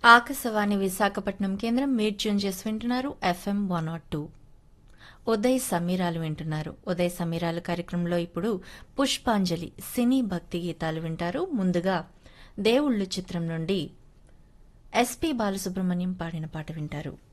ఆకాశవాణి విశాఖపట్నం కేంద్రం మీరు ట్యూన్ చేసి వింటున్నారు FM 102. ఉదయ్ సమీరాలు వింటున్నారు. ఉదయ్ సమీరాలు కార్యక్రమంలో ఇప్పుడు పుష్పాంజలి సినీ భక్తి గీతాలు వింటారు. ముందుగా దేవుళ్ళు చిత్రం నుండి ఎస్పి బాలసుబ్రహ్మణ్యం పాడిన పాట వింటారు.